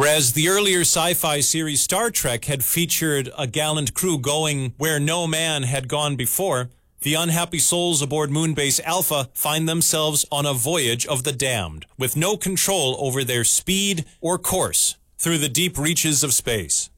Whereas the earlier sci-fi series Star Trek had featured a gallant crew going where no man had gone before, the unhappy souls aboard Moonbase Alpha find themselves on a voyage of the damned, with no control over their speed or course through the deep reaches of space.